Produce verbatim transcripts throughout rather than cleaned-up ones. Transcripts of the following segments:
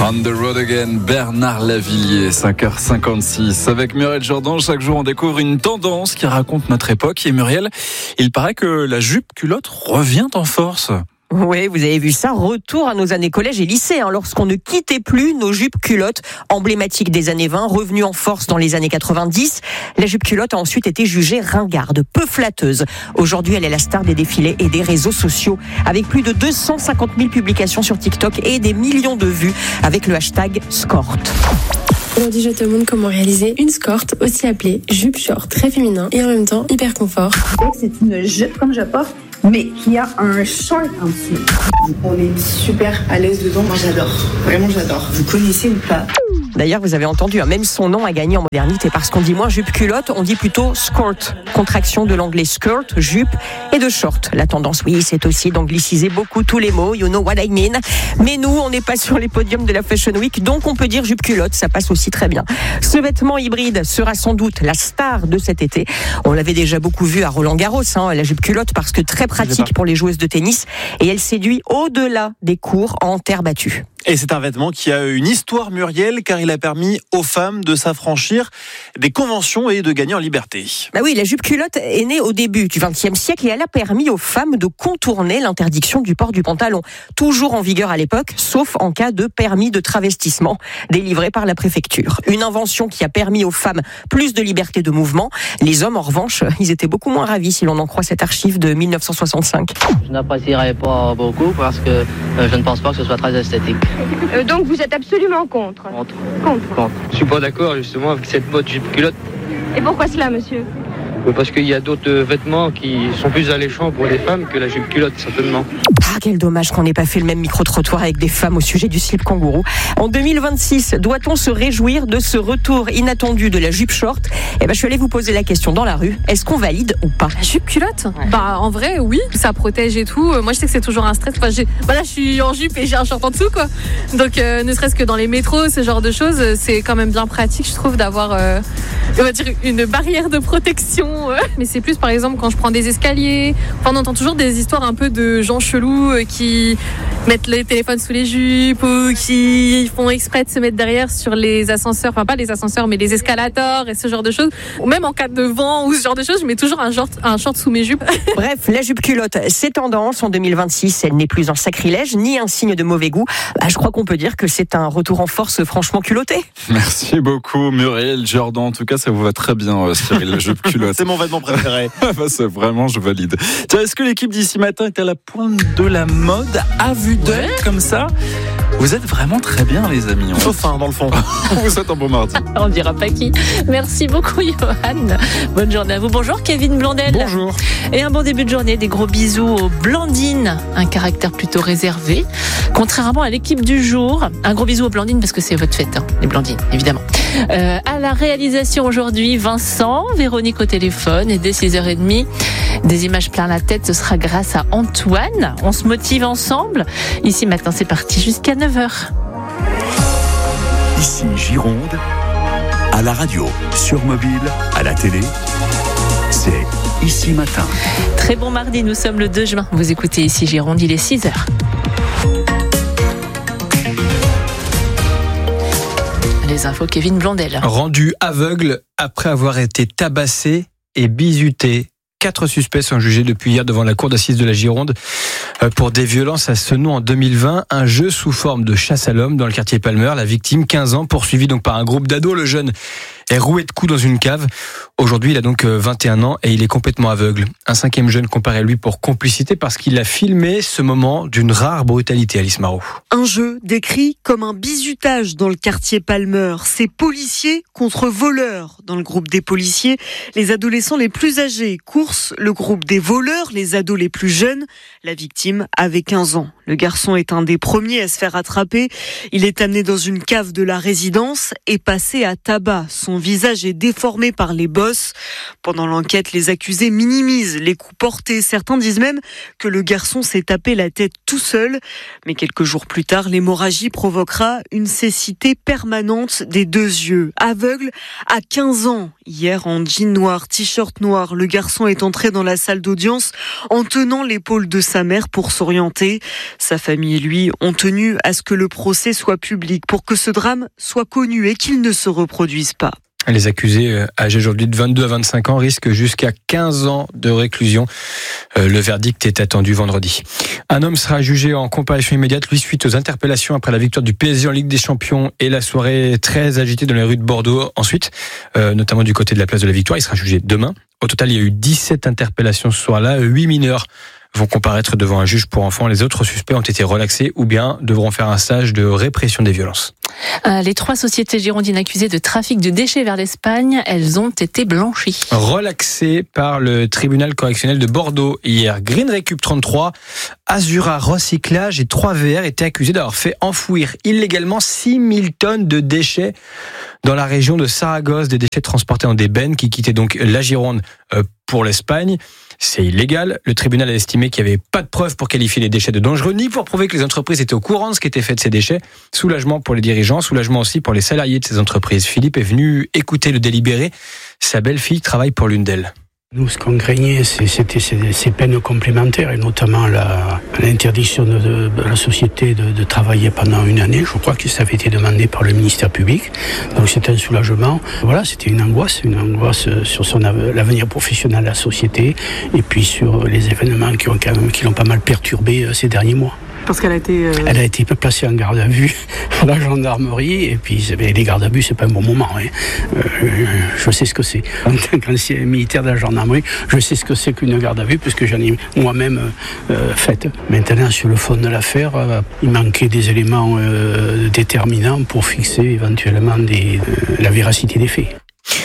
On the road again, Bernard Lavilliers, cinq heures cinquante-six. Avec Muriel Jourdan, chaque jour on découvre une tendance qui raconte notre époque. Et Muriel, il paraît que la jupe culotte revient en force. Oui, vous avez vu ça, retour à nos années collège et lycée, hein, lorsqu'on ne quittait plus nos jupes culottes, emblématiques des années vingt, revenues en force dans les années quatre-vingt-dix. La jupe culotte a ensuite été jugée ringarde, peu flatteuse. Aujourd'hui, elle est la star des défilés et des réseaux sociaux, avec plus de deux cent cinquante mille publications sur TikTok et des millions de vues avec le hashtag Skort. Aujourd'hui, je te montre comment réaliser une skort, aussi appelée jupe short, très féminin et en même temps hyper confort. C'est une jupe comme je porte, mais qui a un short en dessous. On est super à l'aise dedans. Moi, j'adore. Vraiment, j'adore. Vous connaissez ou pas ? D'ailleurs, vous avez entendu, hein, même son nom a gagné en modernité parce qu'on dit moins jupe culotte, on dit plutôt skort, contraction de l'anglais skirt, jupe et de short. La tendance, oui, c'est aussi d'angliciser beaucoup tous les mots, you know what I mean. Mais nous, on n'est pas sur les podiums de la Fashion Week, donc on peut dire jupe culotte, ça passe aussi très bien. Ce vêtement hybride sera sans doute la star de cet été. On l'avait déjà beaucoup vu à Roland-Garros, hein, la jupe culotte, parce que très pratique pour les joueuses de tennis et elle séduit au-delà des cours en terre battue. Et c'est un vêtement qui a une histoire, Muriel, car il a permis aux femmes de s'affranchir des conventions et de gagner en liberté. Bah oui, la jupe culotte est née au début du vingtième siècle et elle a permis aux femmes de contourner l'interdiction du port du pantalon. Toujours en vigueur à l'époque, sauf en cas de permis de travestissement délivré par la préfecture. Une invention qui a permis aux femmes plus de liberté de mouvement. Les hommes, en revanche, ils étaient beaucoup moins ravis si l'on en croit cette archive de mille neuf cent soixante-cinq. Je n'apprécierais pas beaucoup parce que euh, je ne pense pas que ce soit très esthétique. Euh, donc vous êtes absolument contre. Contre. Contre. Contre. Je suis pas d'accord justement avec cette mode jupe culotte. Et pourquoi cela, monsieur ? Parce qu'il y a d'autres vêtements qui sont plus alléchants pour les femmes que la jupe culotte, certainement. Ah, quel dommage qu'on n'ait pas fait le même micro-trottoir avec des femmes au sujet du slip kangourou. En deux mille vingt-six, doit-on se réjouir de ce retour inattendu de la jupe short ? Eh ben, je suis allée vous poser la question dans la rue. Est-ce qu'on valide ou pas ? La jupe culotte ? Ouais. Bah, en vrai, oui. Ça protège et tout. Moi, je sais que c'est toujours un stress. Enfin, j'ai... Bah, là, je suis en jupe et j'ai un short en dessous, quoi. Donc, euh, ne serait-ce que dans les métros, ce genre de choses, c'est quand même bien pratique, je trouve, d'avoir, euh, on va dire, une barrière de protection. Euh. Mais c'est plus, par exemple, quand je prends des escaliers. Enfin, on entend toujours des histoires un peu de gens chelous euh, qui mettent les téléphones sous les jupes ou qui font exprès de se mettre derrière sur les ascenseurs. Enfin, pas les ascenseurs, mais les escalators et ce genre de choses. Ou même en cas de vent ou ce genre de choses, je mets toujours un short, un short sous mes jupes. Bref, la jupe culotte, c'est tendance. En deux mille vingt-six, elle n'est plus un sacrilège ni un signe de mauvais goût. Bah, je crois qu'on peut dire que c'est un retour en force franchement culotté. Merci beaucoup Muriel Jourdan. En tout cas, ça vous va très bien, Cyril, la jupe culotte. C'est mon vêtement préféré. Bah, c'est vraiment, je valide. Tiens, est-ce que l'équipe d'ici matin est à la pointe de la mode, à vue d'œil, ouais. Comme ça ? Vous êtes vraiment très bien, les amis. On... Sauf un, dans le fond. On vous souhaite un bon mardi. On dira pas qui. Merci beaucoup, Johan. Bonne journée à vous. Bonjour, Kevin Blondel. Bonjour. Et un bon début de journée. Des gros bisous aux Blandines. Un caractère plutôt réservé. Contrairement à l'équipe du jour. Un gros bisou aux Blandines parce que c'est votre fête, hein, les Blandines, évidemment. Euh, à la réalisation aujourd'hui, Vincent, Véronique au téléphone. Et dès six heures trente, des images plein la tête. Ce sera grâce à Antoine. On se motive ensemble. Ici, maintenant, c'est parti jusqu'à neuf heures. Ici Gironde, à la radio, sur mobile, à la télé, c'est Ici Matin. Très bon mardi, nous sommes le deux juin. Vous écoutez Ici Gironde, il est six heures. Les infos, Kevin Blondel. Rendu aveugle après avoir été tabassé et bizuté. Quatre suspects sont jugés depuis hier devant la cour d'assises de la Gironde pour des violences à ce nom en deux mille vingt. Un jeu sous forme de chasse à l'homme dans le quartier Palmer. La victime, quinze ans, poursuivie donc par un groupe d'ados. Le jeune est roué de coups dans une cave. Aujourd'hui, il a donc vingt et un ans et il est complètement aveugle. Un cinquième jeune comparé à lui pour complicité parce qu'il a filmé ce moment d'une rare brutalité, Alice Marot. Un jeu décrit comme un bizutage dans le quartier Palmer. C'est policiers contre voleurs. Dans le groupe des policiers, les adolescents les plus âgés coursent le groupe des voleurs, les ados les plus jeunes. La victime avait quinze ans. Le garçon est un des premiers à se faire attraper. Il est amené dans une cave de la résidence et passé à tabac. Son visage est déformé par les bosses. Pendant l'enquête, les accusés minimisent les coups portés. Certains disent même que le garçon s'est tapé la tête tout seul. Mais quelques jours plus tard, l'hémorragie provoquera une cécité permanente des deux yeux. Aveugle à quinze ans. Hier, en jean noir, t-shirt noir, le garçon est entré dans la salle d'audience en tenant l'épaule de sa sa mère pour s'orienter. Sa famille et lui ont tenu à ce que le procès soit public pour que ce drame soit connu et qu'il ne se reproduise pas. Les accusés, âgés aujourd'hui de vingt-deux à vingt-cinq ans, risquent jusqu'à quinze ans de réclusion. Le verdict est attendu vendredi. Un homme sera jugé en comparution immédiate, lui, suite aux interpellations après la victoire du P S G en Ligue des Champions et la soirée très agitée dans les rues de Bordeaux ensuite, euh, notamment du côté de la place de la Victoire. Il sera jugé demain. Au total, il y a eu dix-sept interpellations ce soir-là. huit mineurs vont comparaître devant un juge pour enfants. Les autres suspects ont été relaxés ou bien devront faire un stage de répression des violences. Les trois sociétés girondines accusées de trafic de déchets vers l'Espagne, elles ont été blanchies. Relaxées par le tribunal correctionnel de Bordeaux hier. Green Recup trente-trois, Azura Recyclage et trois V R étaient accusés d'avoir fait enfouir illégalement six mille tonnes de déchets dans la région de Saragosse, des déchets transportés en des bennes qui quittaient donc la Gironde pour l'Espagne. C'est illégal. Le tribunal a estimé qu'il n'y avait pas de preuves pour qualifier les déchets de dangereux, ni pour prouver que les entreprises étaient au courant de ce qui était fait de ces déchets. Soulagement pour les dirigeants, soulagement aussi pour les salariés de ces entreprises. Philippe est venu écouter le délibéré. Sa belle-fille travaille pour l'une d'elles. Nous, ce qu'on craignait, c'était ces, ces peines complémentaires, et notamment la, l'interdiction de, de, de la société de, de travailler pendant une année. Je crois que ça avait été demandé par le ministère public. Donc c'est un soulagement. Voilà, c'était une angoisse, une angoisse sur son l'avenir professionnel de la société, et puis sur les événements qui ont quand même, qui l'ont pas mal perturbé ces derniers mois. Parce qu'elle a été... Euh... Elle a été placée en garde à vue à la gendarmerie, et puis les gardes à vue, c'est pas un bon moment. Hein. Euh, je sais ce que c'est. En tant qu'ancien militaire de la gendarmerie, je sais ce que c'est qu'une garde à vue, puisque j'en ai moi-même euh, faite. Maintenant, sur le fond de l'affaire, euh, il manquait des éléments euh, déterminants pour fixer éventuellement des, euh, la véracité des faits.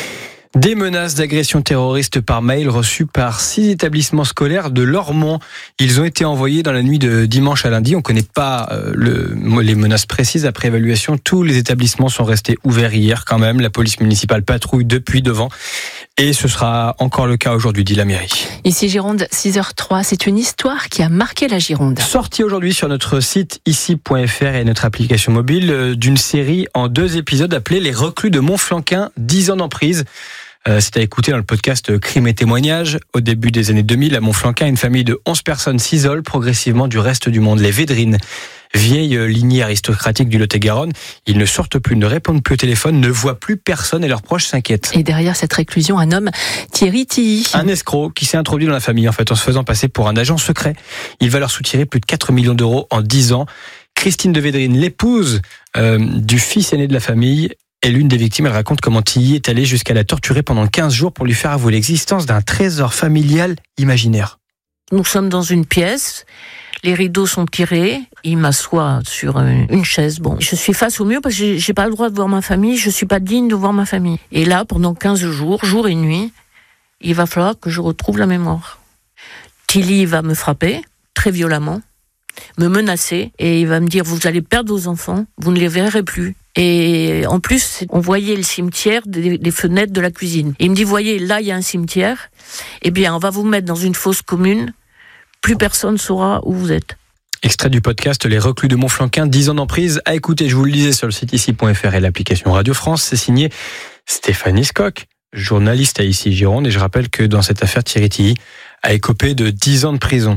Des menaces d'agression terroriste par mail reçues par six établissements scolaires de Lormont. Ils ont été envoyés dans la nuit de dimanche à lundi. On ne connaît pas euh, le, les menaces précises. Après évaluation, tous les établissements sont restés ouverts hier quand même. La police municipale patrouille depuis devant. Et ce sera encore le cas aujourd'hui, dit la mairie. Ici Gironde, six heures trois, c'est une histoire qui a marqué la Gironde. Sortie aujourd'hui sur notre site ici point f r et notre application mobile d'une série en deux épisodes appelée Les Reclus de Montflanquin, dix ans d'emprise. Euh, c'est à écouter dans le podcast Crimes et témoignages. Au début des années deux mille, à Montflanquin, une famille de onze personnes s'isole progressivement du reste du monde. Les Védrines, vieille lignée aristocratique du Lot-et-Garonne, ils ne sortent plus, ne répondent plus au téléphone, ne voient plus personne et leurs proches s'inquiètent. Et derrière cette réclusion, un homme, Thierry Tilly. Un escroc qui s'est introduit dans la famille en fait en se faisant passer pour un agent secret. Il va leur soutirer plus de quatre millions d'euros en dix ans. Christine de Védrine, l'épouse euh, du fils aîné de la famille, est l'une des victimes. Elle raconte comment Tilly est allé jusqu'à la torturer pendant quinze jours pour lui faire avouer l'existence d'un trésor familial imaginaire. Nous sommes dans une pièce, les rideaux sont tirés, il m'assoit sur une chaise. Bon, je suis face au mur parce que j'ai pas le droit de voir ma famille, je suis pas digne de voir ma famille. Et là, pendant quinze jours, jour et nuit, il va falloir que je retrouve la mémoire. Tilly va me frapper, très violemment, me menacer, et il va me dire, vous allez perdre vos enfants, vous ne les verrez plus. Et en plus, on voyait le cimetière des, des fenêtres de la cuisine. Il me dit, voyez, là, il y a un cimetière. Eh bien, on va vous mettre dans une fosse commune. Plus personne saura où vous êtes. Extrait du podcast Les Reclus de Montflanquin, dix ans d'emprise. À écouter, je vous le disais, sur le site ici point f r et l'application Radio France. C'est signé Stéphanie Scocq, journaliste à Ici Gironde. Et je rappelle que dans cette affaire, Thierry Tilly a écopé de dix ans de prison.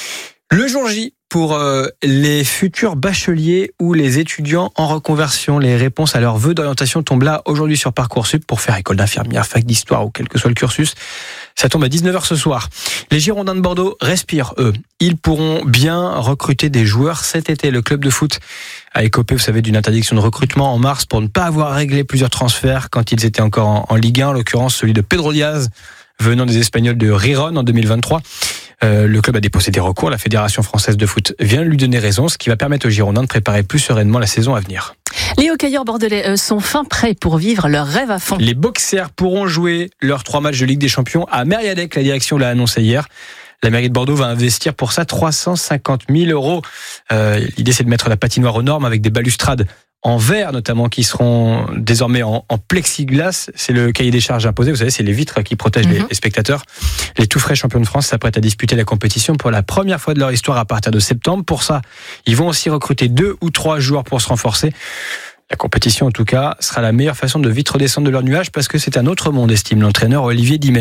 Le jour J pour euh, les futurs bacheliers ou les étudiants en reconversion. Les réponses à leurs vœux d'orientation tombent là aujourd'hui sur Parcoursup pour faire école d'infirmière, fac d'histoire ou quel que soit le cursus. Ça tombe à dix-neuf heures ce soir. Les Girondins de Bordeaux respirent, eux. Ils pourront bien recruter des joueurs cet été. Le club de foot a écopé, vous savez, d'une interdiction de recrutement en mars pour ne pas avoir réglé plusieurs transferts quand ils étaient encore en, en Ligue un, en l'occurrence celui de Pedro Diaz, venant des Espagnols de Riron en deux mille vingt-trois. Euh, le club a déposé des recours. La Fédération française de foot vient de lui donner raison, ce qui va permettre aux Girondins de préparer plus sereinement la saison à venir. Les hockeyeurs bordelais eux, sont fin prêts pour vivre leur rêve à fond. Les Boxers pourront jouer leurs trois matchs de Ligue des Champions à Mériadec. La direction l'a annoncé hier. La mairie de Bordeaux va investir pour ça trois cent cinquante mille euros. Euh, l'idée, c'est de mettre la patinoire aux normes avec des balustrades en verre notamment, qui seront désormais en, en plexiglas. C'est le cahier des charges imposé. Vous savez, c'est les vitres qui protègent mm-hmm. les, les spectateurs. Les tout frais champions de France s'apprêtent à disputer la compétition pour la première fois de leur histoire à partir de septembre. Pour ça, ils vont aussi recruter deux ou trois joueurs pour se renforcer. La compétition, en tout cas, sera la meilleure façon de vite redescendre de leur nuage parce que c'est un autre monde, estime l'entraîneur Olivier Dimet.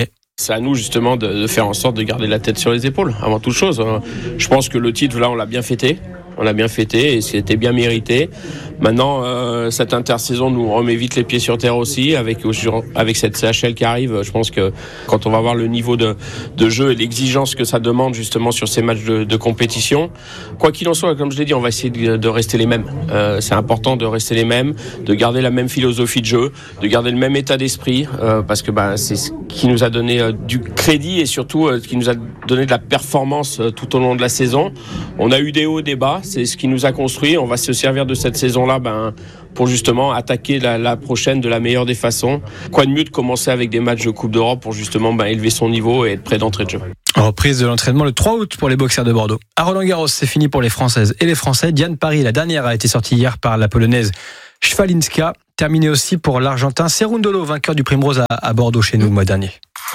C'est à nous justement de, de faire en sorte de garder la tête sur les épaules, avant toute chose. Je pense que le titre, là, on l'a bien fêté. On l'a bien fêté et c'était bien mérité. Maintenant, euh, cette intersaison nous remet vite les pieds sur terre aussi, avec, avec cette C H L qui arrive. Je pense que quand on va voir le niveau de, de jeu et l'exigence que ça demande justement sur ces matchs de, de compétition, quoi qu'il en soit, comme je l'ai dit, on va essayer de, de rester les mêmes. Euh, c'est important de rester les mêmes, de garder la même philosophie de jeu, de garder le même état d'esprit, euh, parce que bah, c'est ce qui nous a donné euh, du crédit et surtout euh, qui nous a donné de la performance euh, tout au long de la saison. On a eu des hauts, des bas. C'est ce qui nous a construit. On va se servir de cette saison-là ben, pour justement attaquer la, la prochaine de la meilleure des façons. Quoi de mieux de commencer avec des matchs de Coupe d'Europe pour justement ben, élever son niveau et être prêt d'entrée de jeu. Reprise de l'entraînement le trois août pour les boxeurs de Bordeaux. À Roland-Garros, c'est fini pour les Françaises et les Français. Diane Paris, la dernière, a été sortie hier par la Polonaise Szwalinska. Terminé aussi pour l'Argentin Cerundolo, vainqueur du Primrose à, à Bordeaux chez nous le mois dernier.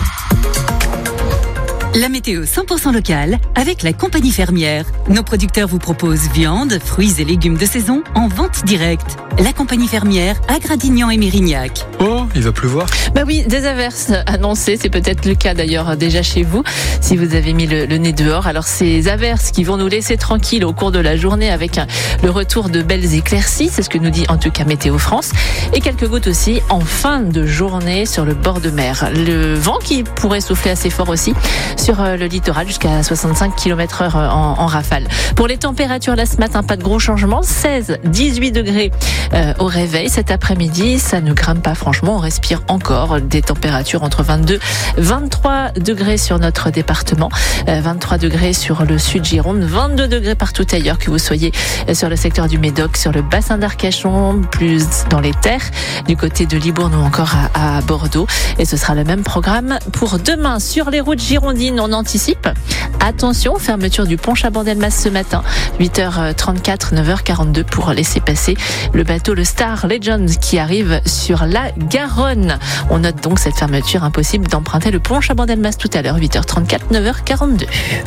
La météo cent pour cent locale avec la compagnie fermière. Nos producteurs vous proposent viande, fruits et légumes de saison en vente directe. La compagnie fermière à Gradignan et Mérignac. Oh, il va pleuvoir. Bah oui, des averses annoncées. C'est peut-être le cas d'ailleurs déjà chez vous, si vous avez mis le, le nez dehors. Alors ces averses qui vont nous laisser tranquilles au cours de la journée avec un, le retour de belles éclaircies. C'est ce que nous dit en tout cas Météo France. Et quelques gouttes aussi en fin de journée sur le bord de mer. Le vent qui pourrait souffler assez fort aussi sur le littoral jusqu'à soixante-cinq kilomètres heure en, en rafale. Pour les températures là ce matin, pas de gros changements. seize, dix-huit degrés euh, au réveil. Cet après-midi, ça ne grimpe pas franchement. On respire encore des températures entre vingt-deux, vingt-trois degrés sur notre département, euh, vingt-trois degrés sur le sud Gironde, vingt-deux degrés partout ailleurs, que vous soyez sur le secteur du Médoc, sur le bassin d'Arcachon, plus dans les terres, du côté de Libourne ou encore à, à Bordeaux. Et ce sera le même programme pour demain sur les routes girondines. On anticipe. Attention, fermeture du pont Chabandelmas ce matin, huit heures trente-quatre, neuf heures quarante-deux pour laisser passer le bateau le Star Legends qui arrive sur la Garonne. On note donc cette fermeture, impossible d'emprunter le pont Chabandelmas tout à l'heure, huit heures trente-quatre, neuf heures quarante-deux.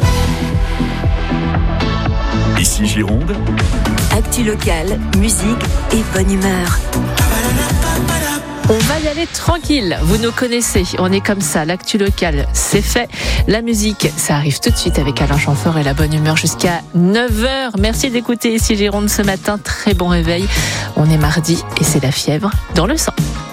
Ici Gironde. Actu locale, musique et bonne humeur. On va y aller tranquille, vous nous connaissez, on est comme ça, l'actu locale, c'est fait. La musique, ça arrive tout de suite avec Alain Chamfort et la bonne humeur jusqu'à neuf heures. Merci d'écouter ici Gironde ce matin, très bon réveil. On est mardi et c'est la fièvre dans le sang.